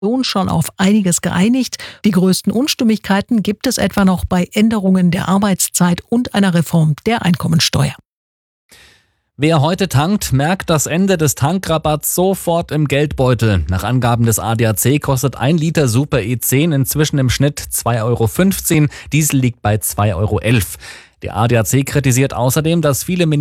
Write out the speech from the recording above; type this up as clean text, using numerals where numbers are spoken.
schon auf einiges geeinigt. Die größten Unstimmigkeiten gibt es etwa noch bei Änderungen der Arbeitszeit und einer Reform der Einkommensteuer. Wer heute tankt, merkt das Ende des Tankrabatts sofort im Geldbeutel. Nach Angaben des ADAC kostet 1 Liter Super E10 inzwischen im Schnitt 2,15 €, Diesel liegt bei 2,11 €. Der ADAC kritisiert außerdem, dass viele